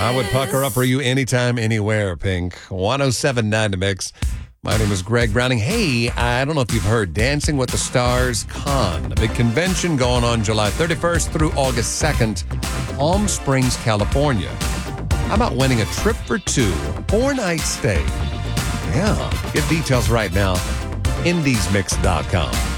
I would pucker up for you anytime, anywhere, Pink. 107.9 The Mix. My name is Greg Browning. Hey, I don't know if you've heard Dancing with the Stars Con, a big convention going on July 31st through August 2nd, Palm Springs, California. How about winning a trip for two, 4-night stay? Yeah, get details right now, indiesmix.com.